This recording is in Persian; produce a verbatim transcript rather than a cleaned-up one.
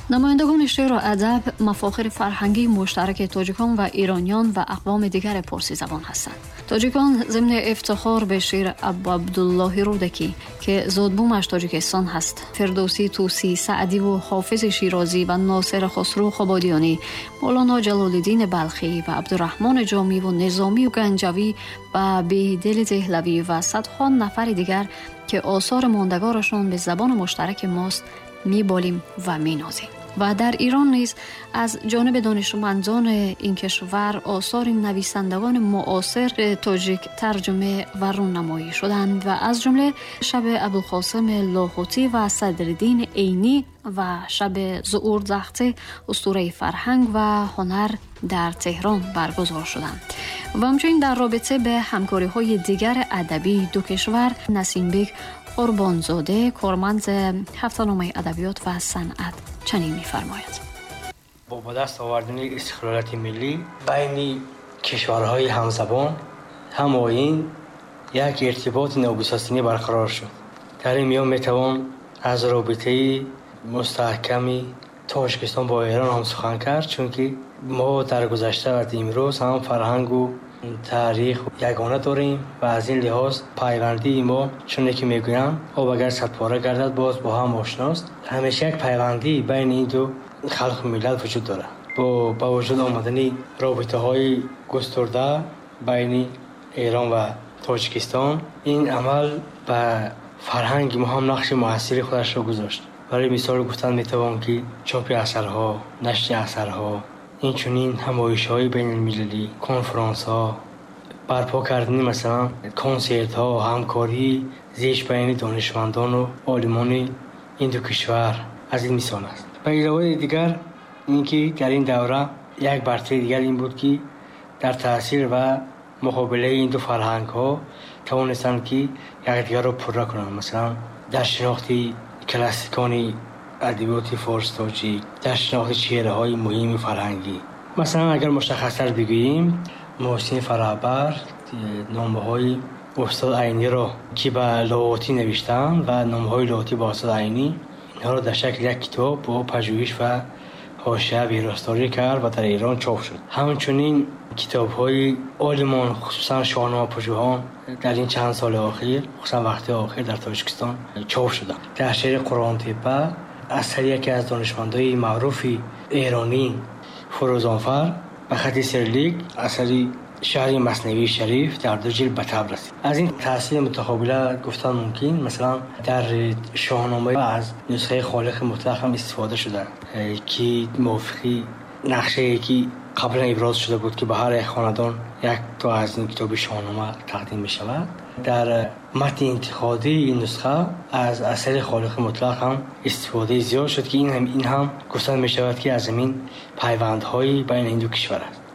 نمایندگان شعر و ادب مفاخر فرهنگی مشترک تاجیکان و ایرانیان و اقوام دیگر پارسی زبان هستند. تاجیکان ضمن افتخار به شعر ابو عبدالله رودکی که زادبومش تاجیکستان هست، فردوسی توسی، سعدی و حافظ شیرازی و ناصر خسرو خبادیانی، مولانا جلال الدین بلخی و عبدالرحمن جامی و نظامی و گنجوی و بیدل دهلوی و صدها نفر دیگر که آثار ماندگارشان به زبان مشترک ماست میبالیم و مینازیم. و در ایران نیز از جانب دانشمندان این کشور آثار نویسندگان معاصر تاجیک ترجمه و رونمایی شدند و از جمله شب ابوالقاسم لاهوتی و صدرالدین عینی و شب ظهور زخته اسطوره فرهنگ و هنر در تهران برگزار شدند. و همچنین در رابطه به همکاری های دیگر ادبی دو کشور، نسیم بیگ قربانزاده کارمند هفته‌نامه ادبیات و صنعت چنین می‌فرماید: با دست آوردن استقلالیت ملی بین کشورهای همزبان هم‌آیین یک ارتباط ناگسستنی برقرار شد. در این میان میتوان از رابطه مستحکمی تاجیکستان با ایران هم سخن کرد، چون که ما در گذشته و امروز هم فرهنگ و تاریخ یگانه داریم و از این لحاظ پیوندی ما، چون که میگویم آب اگر صد پاره گردد باز با هم آشناست، همیشه یک پیوندی بین این دو خلق و ملت وجود داره. با با وجود آمدن رابطه های گسترده بین ایران و تاجیکستان، این عمل به فرهنگ ما هم نقش موثری خودش را گذاشت. برای مثال گفتن میتوان که چاپ اثرها، نشر اثرها، این چنین همایش‌های بین المللی، کنفرانس ها، برپا کردن مثلا کنسرت ها، همکاری زیش بین دانشمندان و عالمان این دو کشور از این مثال است. به علاوه دیگر اینکه در این دوره یک برتری دیگر این بود که در تاثیر و مقابله این دو فرهنگ ها توانستند که یکدیگر را پره کنند. مثلا در شناخت کلاسیکان ادبیات فارس تاجیک، در شناخت چهره های مهم فرهنگی. مثلا اگر مشخص‌تر بگوییم، محسن فرابر نامه های استاد عینی را که به لاهوتی نوشتند و نامه های لاهوتی با استاد عینی، اینها را در شکل یک کتاب با پژوهش و حاشیه ویراستاری کرد و در ایران چاپ شد. همچنین کتاب های آلمان، خصوصا شاهنامه پژوهان در این چند سال اخیر، خصوصا وقت اخیر در تاجیکستان چاپ شدند. در شعر قرآن تپه اثر یکی از دانشمندان معروف ایرانی فروزانفر به خط سیرلیک اثری شعر مثنوی شریف در دو جلد به طبع رسید. از این تاثیر متقابل گفتن ممکن مثلا در شاهنامه از نسخه خالق مطلق هم استفاده شده که موافقی نقشه که قبلا ابراز شده بود که به هر خاندان یک تا از این کتاب شاهنامه تقدیم می شود. در متن انتقادی این نسخه از اثر خالق مطلق هم استفاده زیاد شد که این هم این هم گفتن می شود که از همین پیوندهای بین این دو کشور است.